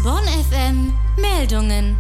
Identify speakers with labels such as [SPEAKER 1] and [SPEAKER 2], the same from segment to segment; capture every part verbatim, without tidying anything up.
[SPEAKER 1] Bonn F M Meldungen.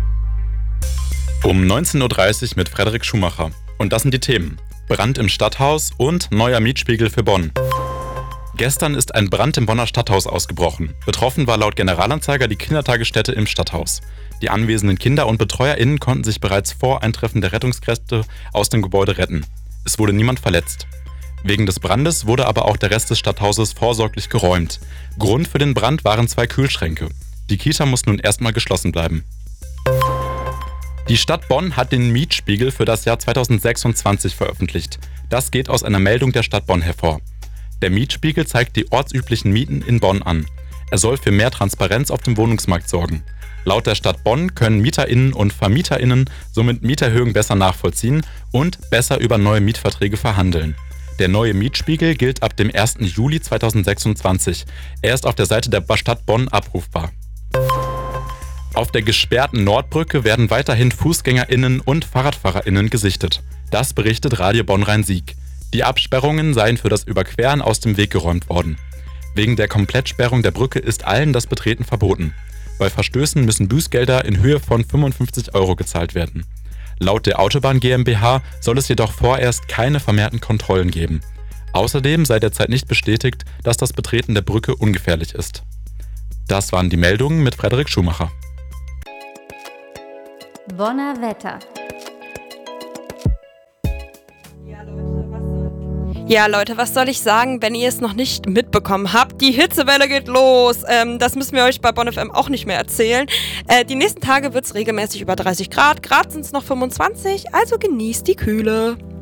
[SPEAKER 2] Um neunzehn Uhr dreißig mit Frederik Schumacher. Und das sind die Themen: Brand im Stadthaus und neuer Mietspiegel für Bonn. Gestern ist ein Brand im Bonner Stadthaus ausgebrochen. Betroffen war laut Generalanzeiger die Kindertagesstätte im Stadthaus. Die anwesenden Kinder und BetreuerInnen konnten sich bereits vor Eintreffen der Rettungskräfte aus dem Gebäude retten. Es wurde niemand verletzt. Wegen des Brandes wurde aber auch der Rest des Stadthauses vorsorglich geräumt. Grund für den Brand waren zwei Kühlschränke. Die Kita muss nun erstmal geschlossen bleiben. Die Stadt Bonn hat den Mietspiegel für das Jahr zweitausendsechsundzwanzig veröffentlicht. Das geht aus einer Meldung der Stadt Bonn hervor. Der Mietspiegel zeigt die ortsüblichen Mieten in Bonn an. Er soll für mehr Transparenz auf dem Wohnungsmarkt sorgen. Laut der Stadt Bonn können MieterInnen und VermieterInnen somit Mieterhöhungen besser nachvollziehen und besser über neue Mietverträge verhandeln. Der neue Mietspiegel gilt ab dem ersten Juli zweitausendsechsundzwanzig. Er ist auf der Seite der Stadt Bonn abrufbar. Auf der gesperrten Nordbrücke werden weiterhin FußgängerInnen und FahrradfahrerInnen gesichtet. Das berichtet Radio Bonn Rhein-Sieg. Die Absperrungen seien für das Überqueren aus dem Weg geräumt worden. Wegen der Komplettsperrung der Brücke ist allen das Betreten verboten. Bei Verstößen müssen Bußgelder in Höhe von fünfundfünfzig Euro gezahlt werden. Laut der Autobahn GmbH soll es jedoch vorerst keine vermehrten Kontrollen geben. Außerdem sei derzeit nicht bestätigt, dass das Betreten der Brücke ungefährlich ist. Das waren die Meldungen mit Frederik Schumacher.
[SPEAKER 1] Bonner Wetter.
[SPEAKER 3] Ja, Leute, was soll ich sagen, wenn ihr es noch nicht mitbekommen habt? Die Hitzewelle geht los. Ähm, das müssen wir euch bei Bonn F M auch nicht mehr erzählen. Äh, die nächsten Tage wird es regelmäßig über dreißig Grad. Grad sind es noch fünfundzwanzig, also genießt die Kühle.